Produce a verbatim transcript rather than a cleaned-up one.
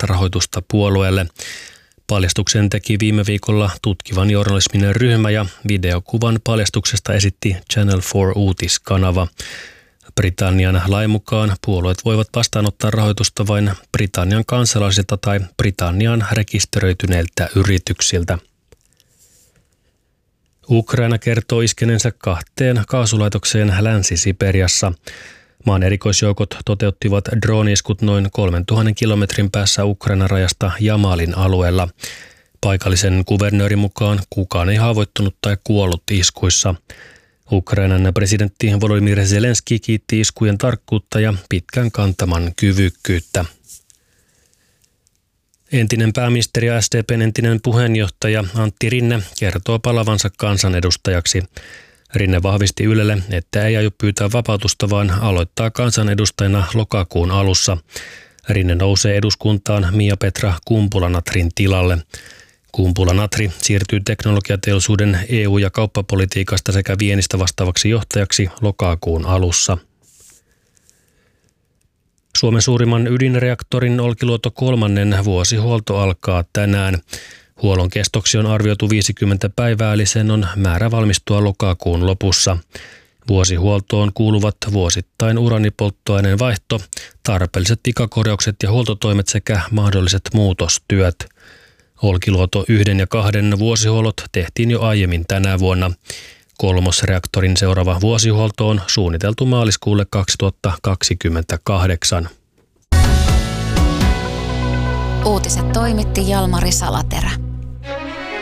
ulkomaista rahoitusta puolueelle. Paljastuksen teki viime viikolla tutkivan journalisminen ryhmä ja videokuvan paljastuksesta esitti Channel neljä uutiskanava. Britannian lain mukaan puolueet voivat vastaanottaa rahoitusta vain Britannian kansalaisilta tai Britannian rekisteröityneiltä yrityksiltä. Ukraina kertoo iskeneensä kahteen kaasulaitokseen Länsi-Siperiassa. Maan erikoisjoukot toteuttivat drooniiskut noin kolmentuhannen kilometrin päässä Ukrainan rajasta Jamalin alueella. Paikallisen kuvernöörin mukaan kukaan ei haavoittunut tai kuollut iskuissa. Ukrainan presidentti Volodymyr Zelenski kiitti iskujen tarkkuutta ja pitkän kantaman kyvykkyyttä. Entinen pääministeri ja S D P:n entinen puheenjohtaja Antti Rinne kertoo palavansa kansanedustajaksi. Rinne vahvisti Ylelle, että ei aio pyytää vapautusta, vaan aloittaa kansanedustajana lokakuun alussa. Rinne nousee eduskuntaan Miapetra Kumpula-Natrin tilalle. Kumpula-Natri siirtyy teknologiateollisuuden E U- ja kauppapolitiikasta sekä viennistä vastaavaksi johtajaksi lokakuun alussa. Suomen suurimman ydinreaktorin Olkiluoto kolmannen vuosihuolto alkaa tänään. Huollon kestoksi on arvioitu viisikymmentä päivää, eli sen on määrä valmistua lokakuun lopussa. Vuosihuoltoon kuuluvat vuosittain uranipolttoaineen vaihto, tarpeelliset pikakorjaukset ja huoltotoimet sekä mahdolliset muutostyöt. Olkiluoto yhden ja kahden vuosihuollot tehtiin jo aiemmin tänä vuonna. Kolmosreaktorin seuraava vuosihuolto on suunniteltu maaliskuulle kaksituhattakaksikymmentäkahdeksan. Uutiset toimitti Jalmari Salaterä.